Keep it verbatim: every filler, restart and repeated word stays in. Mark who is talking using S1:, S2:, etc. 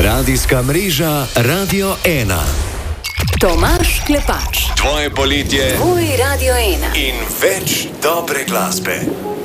S1: Radijska mreža Radio ena.
S2: Tomaž Klepač.
S1: Tvoje poletje.
S2: Tvoj Radio ena.
S1: In več dobre glasbe.